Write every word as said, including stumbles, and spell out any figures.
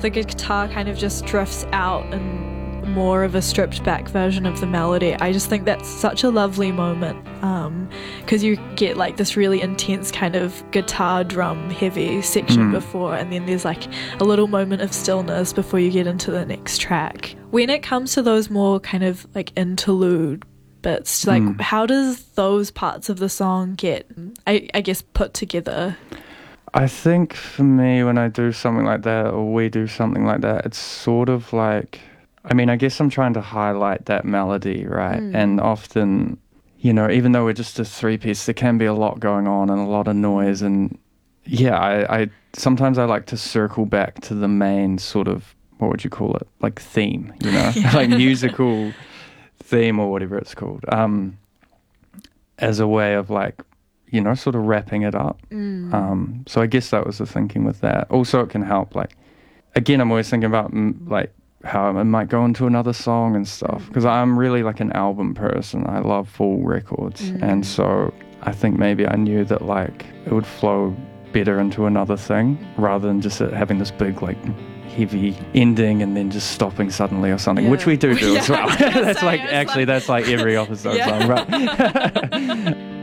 the guitar kind of just drifts out and more of a stripped back version of the melody. I just think that's such a lovely moment, um because you get like this really intense kind of guitar drum heavy section Mm. before, and then there's like a little moment of stillness before you get into the next track. When it comes to those more kind of like interlude bits, like Mm. how does those parts of the song get I, I guess put together? I think for me, when I do something like that, or we do something like that, it's sort of like, I mean, I guess I'm trying to highlight that melody, right? Mm. And often, you know, even though we're just a three piece, there can be a lot going on and a lot of noise. And yeah, I, I sometimes I like to circle back to the main sort of, what would you call it? Like theme, you know, like musical theme or whatever it's called, um, as a way of like, you know, sort of wrapping it up. Mm. Um, so I guess that was the thinking with that. Also, it can help, like, again, I'm always thinking about mm, like how I might go into another song and stuff, because I'm really like an album person. I love full records. Mm. And so I think maybe I knew that like it would flow better into another thing rather than just it having this big like heavy ending and then just stopping suddenly or something, Yeah. which we do do Yeah, as well. I was gonna That's say, like I was actually like- that's like every episode Yeah. song, right?